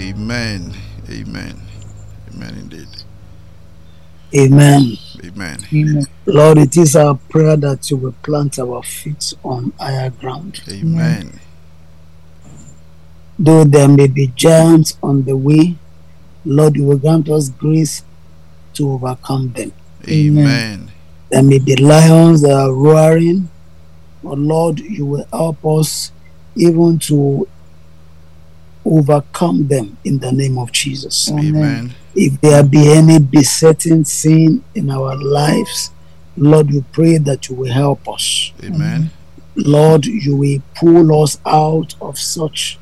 Amen. Amen. Amen indeed. Amen. Amen. Amen. Lord, it is our prayer that you will plant our feet on higher ground. Amen. Though there may be giants on the way, Lord, you will grant us grace to overcome them. Amen. There may be lions that are roaring, but Lord, you will help us even to overcome them in the name of Jesus. Amen. If there be any besetting sin in our lives, Lord, we pray that you will help us. Amen. Lord, you will pull us out of such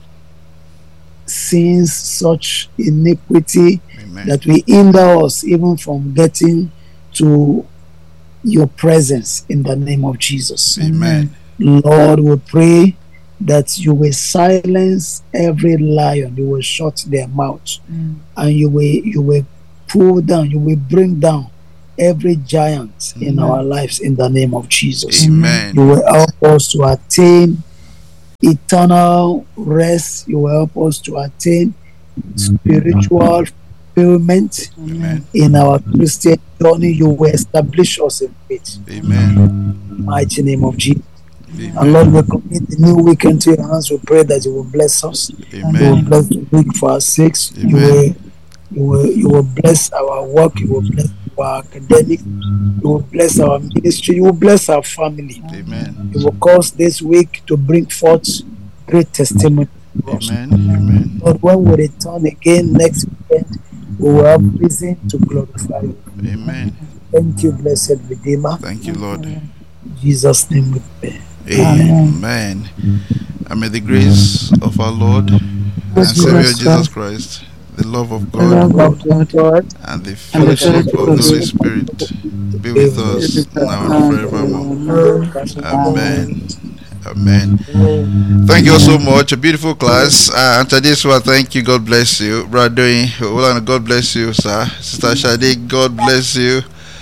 sins, such iniquity Amen. that will hinder us even from getting to your presence in the name of Jesus. Amen. Lord, we pray that you will silence every lion, you will shut their mouth, and you will pull down, you will bring down every giant in our lives in the name of Jesus. Amen. You will help us to attain eternal rest. You will help us to attain spiritual fulfillment Amen. in our Christian journey. You will establish us in faith. Amen. Mighty name of Jesus. Amen. And Lord, we commit the new week into your hands. We pray that you will bless us. You will Amen. bless the week for our sakes. Amen. You will bless our work. You will bless our academic. You will bless our ministry. You will bless our family. Amen. You will cause this week to bring forth great testimony to us. Amen. Amen. Lord, when we return again next weekend, we will have reason to glorify you. Amen. Thank you, blessed Redeemer. Thank you, Lord. In Jesus' name we pray. Amen. And may the grace of our Lord and Savior Jesus Christ, the love of God, and the fellowship of the Holy Spirit be with us now and forevermore. Amen. Amen. Thank you all so much. A beautiful class. And to this one, thank you. God bless you. Brother Doing, God bless you, sir. Sister Shadi, God bless you.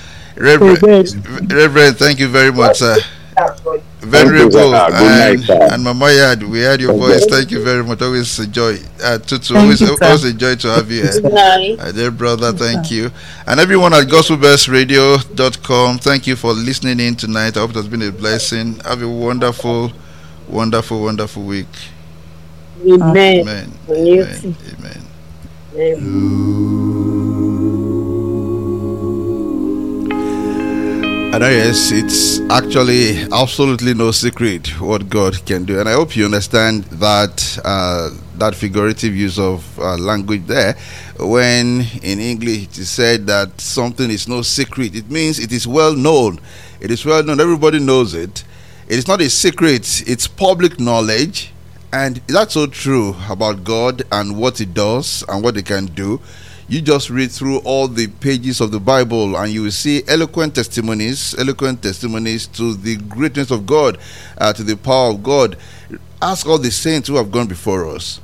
Reverend, thank you very much, sir. Venerable and Mama Yad, we heard your voice. Thank you very much. Always a joy. Tutu, always a joy to have you here. Dear brother, thank you. And everyone at gospelbellsradio.com, thank you for listening in tonight. I hope it has been a blessing. Have a wonderful, wonderful, wonderful week. Amen. Amen. Amen. Amen. And yes, it's actually absolutely no secret what God can do, and I hope you understand that that figurative use of language there. When in English it is said that something is no secret, it means it is well known. It is well known. Everybody knows it. It is not a secret. It's public knowledge, and that's so true about God and what He does and what He can do. You just read through all the pages of the Bible and you will see eloquent testimonies to the greatness of God, to the power of God. Ask all the saints who have gone before us.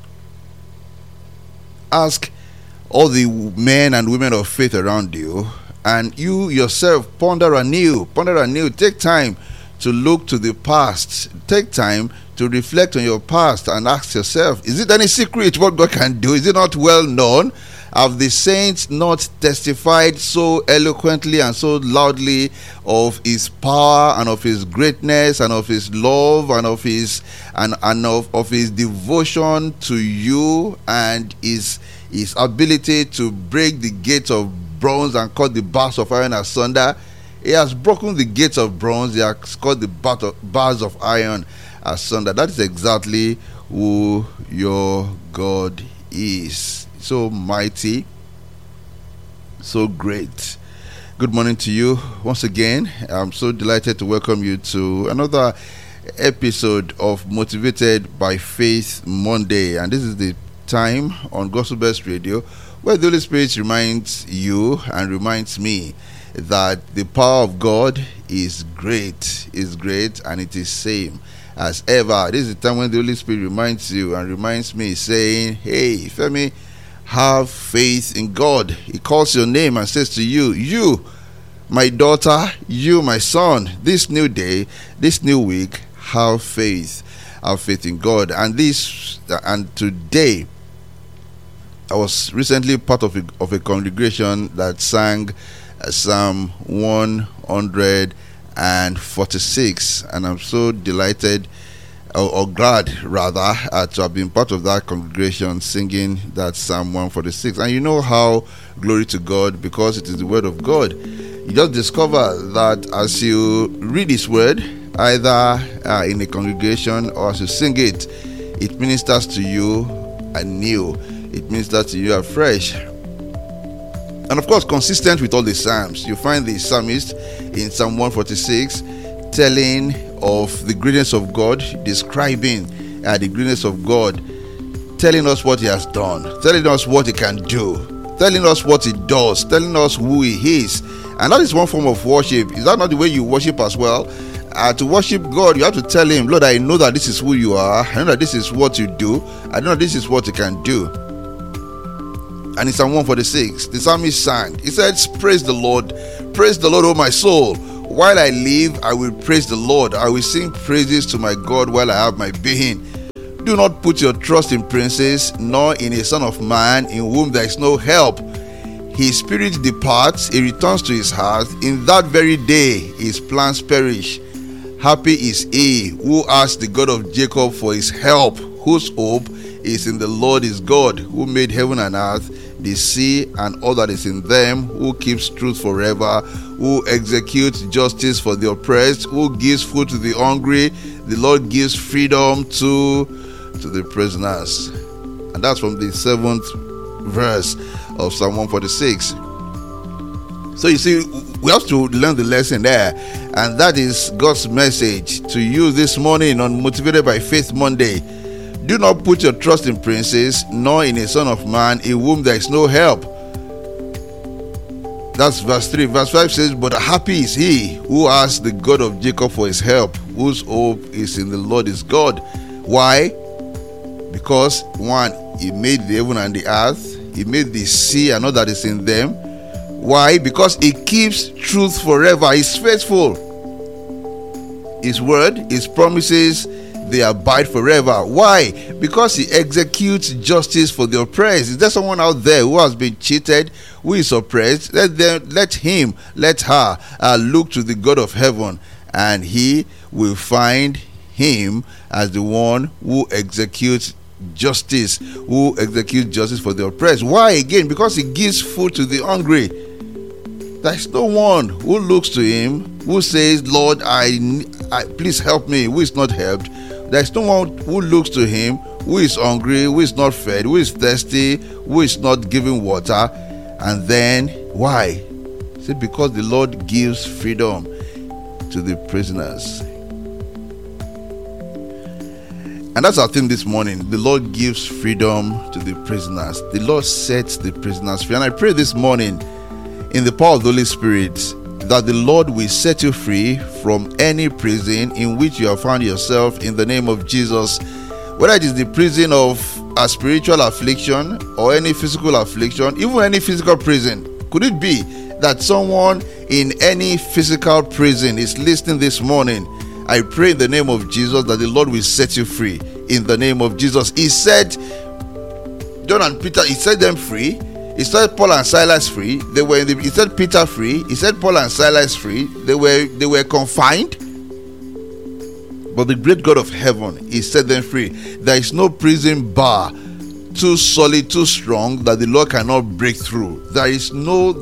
Ask all the men and women of faith around you, and you yourself ponder anew. Take time to look to the past. Take time to reflect on your past and ask yourself, is it any secret what God can do? Is it not well known? Have the saints not testified so eloquently and so loudly of His power and of His greatness and of His love and of His of His devotion to you and His ability to break the gates of bronze and cut the bars of iron asunder? He has broken the gates of bronze. He has cut the bars of iron asunder. That is exactly who your God is. So mighty, so great. Good morning to you once again. I'm so delighted to welcome you to another episode of Motivated by Faith Monday, and this is the time on Gospel Best Radio where the Holy Spirit reminds you and reminds me that the power of God is great, and it is same as ever. This is the time when the Holy Spirit reminds you and reminds me, saying, hey Femi, have faith in God. He calls your name and says to you, you my daughter, you my son, this new day, this new week, have faith in God. And today I was recently part of a congregation that sang Psalm 146, and I'm so delighted or glad rather to have been part of that congregation singing that Psalm 146. And you know how, glory to God, because it is the word of God. You just discover that as you read his word, either in a congregation or as you sing it, it ministers to you anew. It ministers to you afresh. And of course, consistent with all the Psalms, you find the psalmist in Psalm 146 telling of the greatness of God, describing the greatness of God, telling us what he has done, telling us what he can do, telling us what he does, telling us who he is. And that is one form of worship. Is that not the way you worship as well? To worship God, you have to tell him, Lord, I know that this is who you are. I know that this is what you do. I know that this is what you can do. And in Psalm 146, the psalmist sang. He said, praise the Lord, O my soul. While I live, I will praise the Lord. I will sing praises to my God while I have my being. Do not put your trust in princes, nor in a son of man in whom there is no help. His spirit departs, he returns to his heart. In that very day, his plans perish. Happy is he who asks the God of Jacob for his help, whose hope is in the Lord his God, who made heaven and earth, the sea and all that is in them, who keeps truth forever, who executes justice for the oppressed, who gives food to the hungry. The Lord gives freedom to the prisoners. And that's from the 7th verse of Psalm 146. So you see, we have to learn the lesson there, and that is God's message to you this morning on Motivated by Faith Monday. Do not put your trust in princes, nor in a son of man in whom there is no help. That's verse 3. Verse 5 says, but happy is he who asks the God of Jacob for his help, whose hope is in the Lord his God. Why? Because 1, he made the heaven and the earth, he made the sea and all that is in them. Why? Because he keeps truth forever. He's faithful. His word, his promises, they abide forever. Why? Because he executes justice for the oppressed. Is there someone out there who has been cheated, who is oppressed? Let her look to the God of heaven, and he will find him as the one who executes justice for the oppressed. Why? Again, because he gives food to the hungry. There's no one who looks to him, who says, Lord, I please help me, who is not helped. There's no one who looks to him, who is hungry, who is not fed, who is thirsty, who is not given water. And then, why? See, because the Lord gives freedom to the prisoners. And that's our theme this morning. The Lord gives freedom to the prisoners. The Lord sets the prisoners free. And I pray this morning, in the power of the Holy Spirit, that the Lord will set you free from any prison in which you have found yourself, in the name of Jesus. Whether it is the prison of a spiritual affliction or any physical affliction, even any physical prison. Could it be that someone in any physical prison is listening this morning? I pray in the name of Jesus that the Lord will set you free in the name of Jesus. He said John and Peter, he set them free. He set Paul and Silas free. He set Peter free. He set Paul and Silas free. They were confined. But the great God of heaven, he set them free. There is no prison bar too solid, too strong that the Lord cannot break through. There is no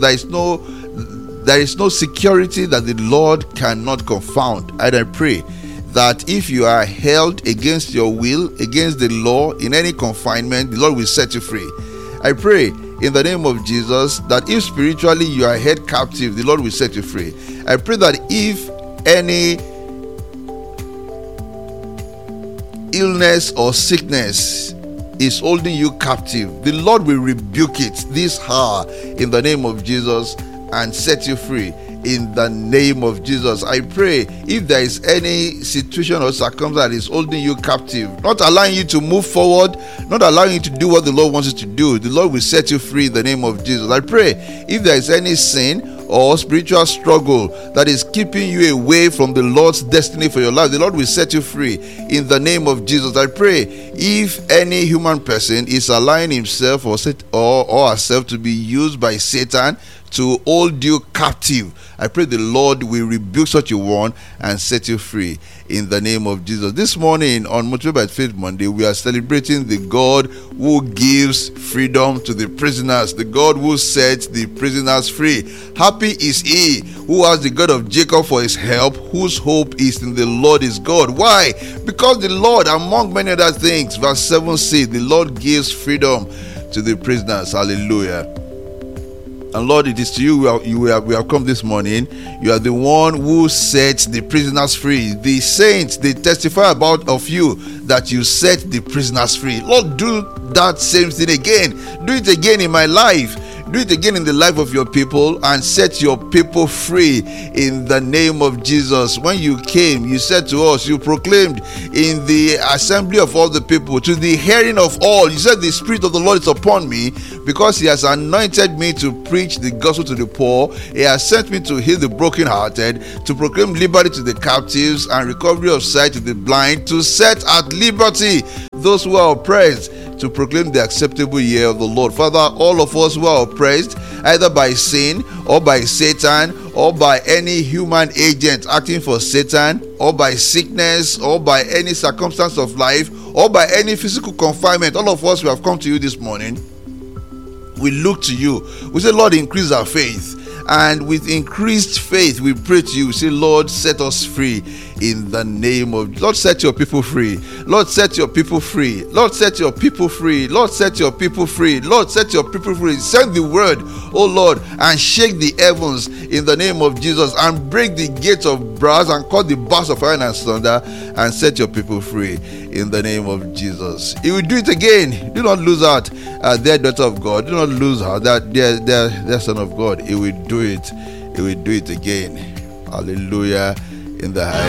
security that the Lord cannot confound. And I pray that if you are held against your will, against the law, in any confinement, the Lord will set you free. I pray in the name of Jesus that if spiritually you are held captive, the Lord will set you free. I pray that if any illness or sickness is holding you captive, the Lord will rebuke it this hour in the name of Jesus and set you free in the name of Jesus. I pray if there is any situation or circumstance that is holding you captive, not allowing you to move forward, not allowing you to do what the Lord wants you to do, the Lord will set you free in the name of Jesus. I pray if there is any sin or spiritual struggle that is keeping you away from the Lord's destiny for your life, the Lord will set you free in the name of Jesus. I pray if any human person is allowing himself or herself to be used by Satan to hold you captive, I pray the Lord will rebuke such a one and set you free in the name of Jesus. This morning on Motivated by Faith Monday, we are celebrating the God who gives freedom to the prisoners, the God who sets the prisoners free. Happy is he who has the God of Jacob for his help, whose hope is in the Lord his God. Why? Because the Lord, among many other things, verse 7 says, the Lord gives freedom to the prisoners. Hallelujah. And Lord, it is to you we have come this morning. You are the one who sets the prisoners free. The saints, they testify about of you that you set the prisoners free. Lord, do that same thing again. Do it again in my life. Do it again in the life of your people and set your people free in the name of Jesus. When you came, you said to us, you proclaimed in the assembly of all the people, to the hearing of all, you said, the Spirit of the Lord is upon me because he has anointed me to preach the gospel to the poor. He has sent me to heal the brokenhearted, to proclaim liberty to the captives and recovery of sight to the blind, to set at liberty those who are oppressed, to proclaim the acceptable year of the Lord. Father, all of us who are oppressed, either by sin or by Satan or by any human agent acting for Satan, or by sickness or by any circumstance of life or by any physical confinement, all of us, we have come to you this morning. We look to you. We say, Lord, increase our faith. And with increased faith, we pray to you. We say, Lord, set us free in the name of... Lord, set your people free. Lord, set your people free. Lord, set your people free. Lord, set your people free. Lord, set your people free. Send the word, oh Lord, and shake the heavens in the name of Jesus, and break the gates of brass and cut the bars of iron and thunder, and set your people free in the name of Jesus. He will do it again. Do not lose out, dear daughter of God. Do not lose out, that dear son of God. He will do it. He will do it again. Hallelujah in the highest.